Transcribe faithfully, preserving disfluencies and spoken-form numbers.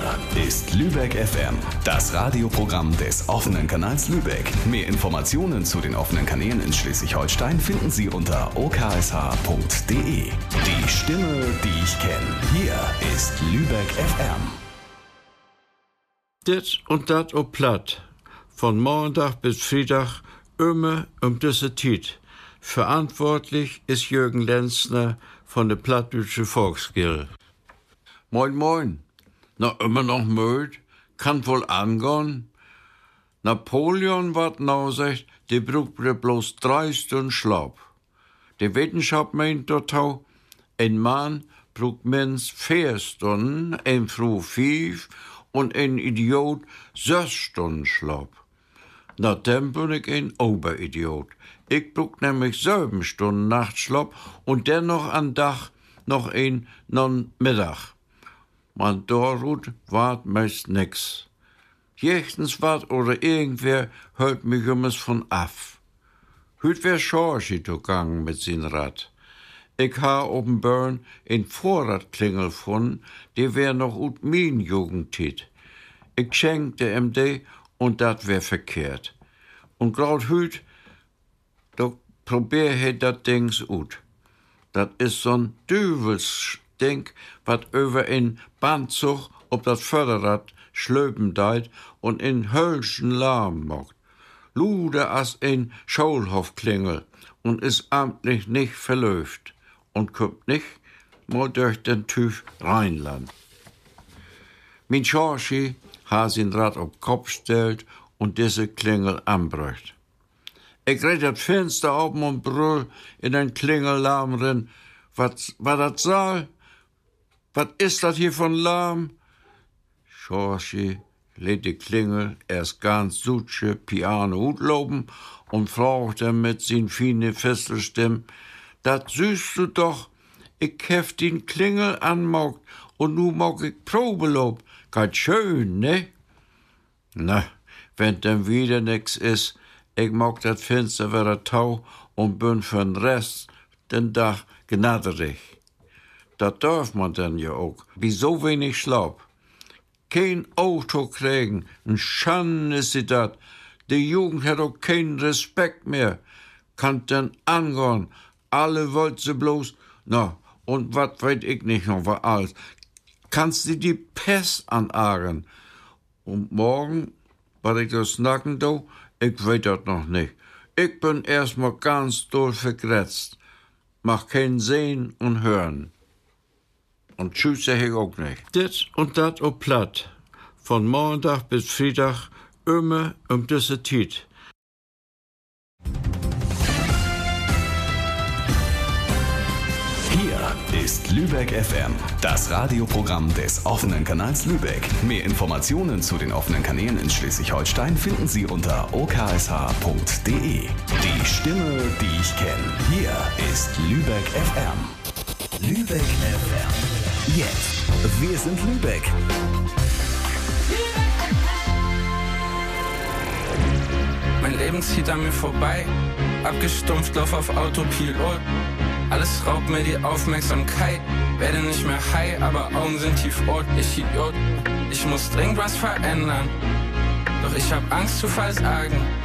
Hier ist Lübeck F M, das Radioprogramm des offenen Kanals Lübeck. Mehr Informationen zu den offenen Kanälen in Schleswig-Holstein finden Sie unter o k s h punkt d e. Die Stimme, die ich kenne. Hier ist Lübeck F M. Dit und dat op Platt. Von Montag bis Freitag immer um diese Zeit. Verantwortlich ist Jürgen Lenzner von der Plattdeutsche Volksgilde. Moin, moin. Na, immer noch müde? Kann wohl angehen? Napoleon wat nou sagt, die braucht bloß drei Stunden Schlaf. Die Wissenschaft meint dort auch, ein Mann braucht mindestens vier Stunden, ein Frau fünf und ein Idiot sechs Stunden Schlaf. Na, dann bin ich ein Oberidiot. Ich brauch nämlich sieben Stunden Nachtschlaf und dennoch an Dach noch ein non Mittag. Man dorut wart meist nix. Jechtens wat oder irgendwer hält mich um von af. Hüt wär Schorchi gegangen mit sin Rad. Ich ha oben Börn in Vorratklingel von, die wär noch ut min Jugendtit. Ich schenkte ihm de und dat wär verkehrt. Und graut hüt, da probier he dat Dings ut. Dat is so'n Düvelsstink, wat über in Bandzug ob dat Förderrad schlöpen deit und in hölschen Lärm macht. Lude as in Schulhofklingel und is amtlich nicht verlöft und kommt nicht mal durch den Tüv Rheinland. Min Schorschi ha sin Rad ob Kopf stellt und diese Klingel anbrücht. Ich red das Fenster oben und brüll in den Klingellärm rein. Was war das Saal? Was ist das hier von Lärm? Schorschi lädt die Klingel erst ganz sutsche Piano utloben und fragte mit sin fine Fesselstimm, dat süßt du doch, ich hef den Klingel anmaugt und nu mag ich Probelob. Ganz schön, ne? Na, wenn denn wieder nix is, ich mag dat Fenster wieder tau und bin für'n Rest den Tag gnadrig. Dat darf man denn ja auch, wie so wenig Schlaf. Kein Auto kriegen, n Schande ist sie dat. Die Jugend hat auch keinen Respekt mehr. Kann denn angehen, alle wollt sie bloß, na, und wat weiß ich nicht noch, was alles. Kannst du die Pest anagen? Und morgen, was ich das snacken do, ich weiß das noch nicht. Ich bin erstmal ganz doll vergrätzt. Mach kein Sehen und Hören. Und tschüss sag ich auch nicht. Dit und dat op Platt. Von Montag bis Freitag immer um diese Zeit. Hier ist Lübeck F M, das Radioprogramm des offenen Kanals Lübeck. Mehr Informationen zu den offenen Kanälen in Schleswig-Holstein finden Sie unter o k s h punkt d e. Die Stimme, die ich kenne. Hier ist Lübeck F M. Lübeck F M. Jetzt. Wir sind Lübeck. Mein Leben zieht an mir vorbei. Abgestumpft, lauf auf Autopilot. Alles raubt mir die Aufmerksamkeit. Werde nicht mehr high, aber Augen sind tiefrot. Ich Idiot, ich muss dringend was verändern. Doch ich hab Angst zu versagen.